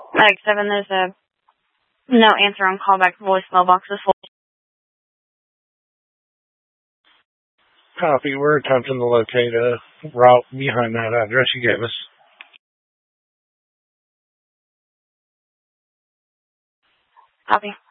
Mike 7, there's a no answer on callback voicemail box is full. Copy. We're attempting to locate a route behind that address you gave us. Copy.